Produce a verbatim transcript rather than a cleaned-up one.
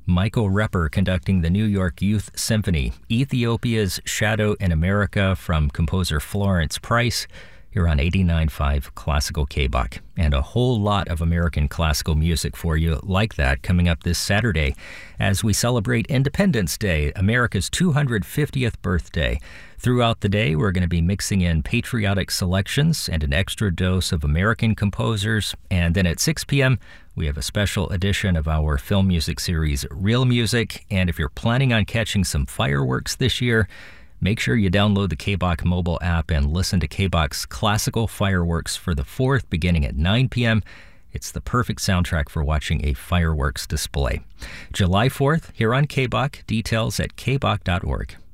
Michael Repper conducting the New York Youth Symphony, Ethiopia's Shadow in America from composer Florence Price, here on eighty-nine point five Classical K-Bach. And a whole lot of American classical music for you like that coming up this Saturday as we celebrate Independence Day, America's two hundred fiftieth birthday. Throughout the day, we're going to be mixing in patriotic selections and an extra dose of American composers. And then at six p.m., we have a special edition of our film music series, Real Music. And if you're planning on catching some fireworks this year, make sure you download the K-Bach mobile app and listen to K-Bach's classical fireworks for the fourth beginning at nine p.m. It's the perfect soundtrack for watching a fireworks display. July fourth, here on K-Bach. Details at k bach dot org.